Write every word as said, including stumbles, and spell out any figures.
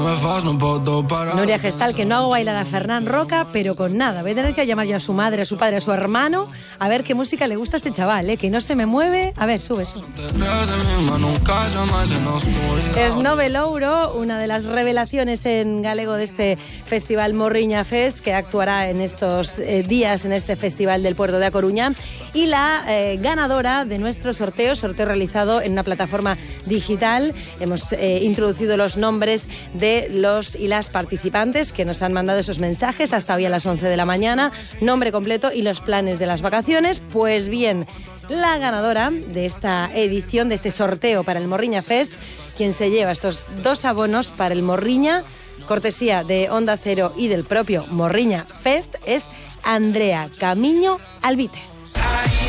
Nuria Gestal, que no hago bailar a Fernán Roca, pero con nada. Voy a tener que llamar yo a su madre, a su padre, a su hermano, a ver qué música le gusta a este chaval, ¿eh? Que no se me mueve. A ver, sube, sube. Snove Louro, una de las revelaciones en galego de este festival Morriña Fest, que actuará en estos eh, días en este festival del puerto de A Coruña, y la eh, ganadora de nuestro sorteo, sorteo realizado en una plataforma digital. Hemos eh, introducido los nombres de los y las participantes que nos han mandado esos mensajes hasta hoy a las once de la mañana, nombre completo y los planes de las vacaciones. Pues bien, la ganadora de esta edición, de este sorteo para el Morriña Fest, quien se lleva estos dos abonos para el Morriña, cortesía de Onda Cero y del propio Morriña Fest, es Andrea Camiño Albite.